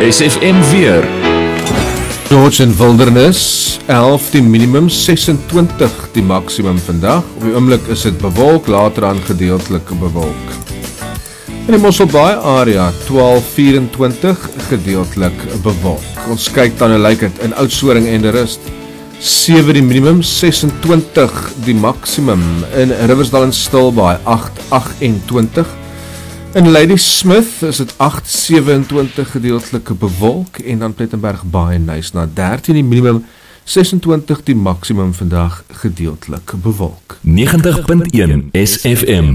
SFM weer. George en Wildernis, 11 die minimum, 26 die maksimum vandag. Op die oomblik is dit bewolk, later aan gedeeltelik bewolk. In die Mosselbaai area, 12-24 gedeeltelik bewolk. Ons kyk dan hoe lyk dit in Oudtshoorn en de Rust. 7 die minimum, 26 die maksimum. In Riversdal en Stilbaai, 8-28. In Ladysmith is dit 8-27 gedeeltelike bewolk en dan Plettenberg Baai en Nys na 13 die minimum, 26 die maksimum vandag gedeeltelik bewolk. 90.1 SFM